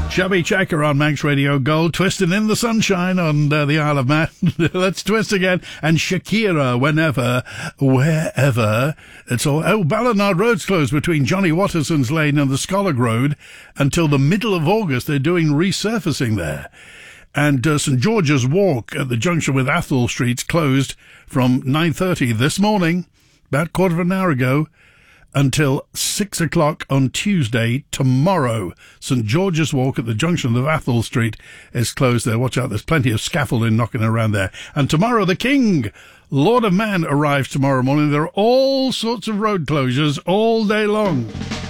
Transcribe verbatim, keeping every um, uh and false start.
Chubby Checker on Manx Radio Gold, twisting in the sunshine on uh, the Isle of Man. Let's twist again. And Shakira, whenever, wherever. It's all. Oh, Ballynard Road's closed between Johnny Watterson's Lane and the Scollog Road until the middle of August. They're doing resurfacing there. And uh, St George's Walk at the junction with Athol Street's closed from nine thirty this morning, about a quarter of an hour ago, until six o'clock on Tuesday, tomorrow. St George's Walk at the junction of Athol Street is closed there. Watch out, there's plenty of scaffolding knocking around there. And tomorrow, the King, Lord of Man, arrives tomorrow morning. There are all sorts of road closures all day long.